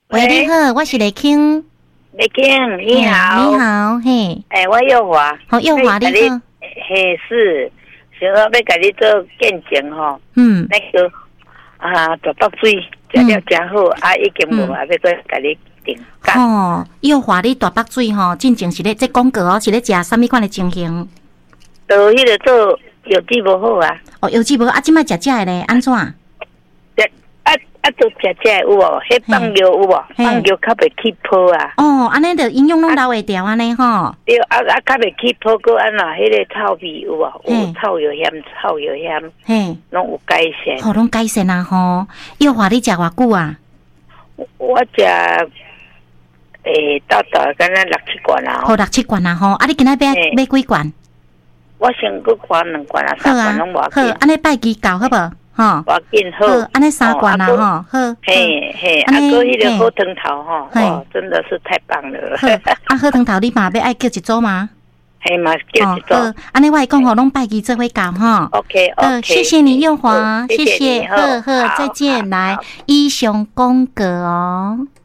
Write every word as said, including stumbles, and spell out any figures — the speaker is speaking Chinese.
喂，你好，我是雷青。 雷青，你好。 你好，嘿。 哎、欸，我幼华。 好，幼华，你好。 嘿，是，想要要给你做见证吼。 嗯。 那个啊，大北水食了真好，嗯、啊，已经无啊，要再给你订单。 哦，幼华，你大北水吼，进前是咧这广告哦，是咧食什么款的情形？ 做迄个做药剂无好啊。 哦，药剂无好，啊，即摆食食的咧，安怎？ 啊啊，都食食有无？迄放药有无？放药较袂起泡啊。 哦，安尼着营养拢留会掉安尼吼。 对，啊啊，较袂起泡，个安那迄个臭味有无？有臭药咸，臭药咸，嘿，拢有改善。 吼，拢改善啊吼。幼华，你食偌久啊？ 我食诶，到到敢若六七罐啊。 好，六七罐啊吼。啊，你今仔买买几罐？ 我先去罐两罐啊，三罐拢无紧。好，安尼拜记搞好无？吼， 我紧好， 安尼三罐啊吼，好， 嘿嘿，啊，搁迄个好汤头吼，哦，真的是太棒了。 啊，好汤头你嘛要爱叫一组吗？ 嘿嘛，叫一组。 安尼我讲吼，拢拜记做伙搞哈。 OK OK， 谢谢你幼华， 谢谢， 呵呵，再见，来，以上广告哦。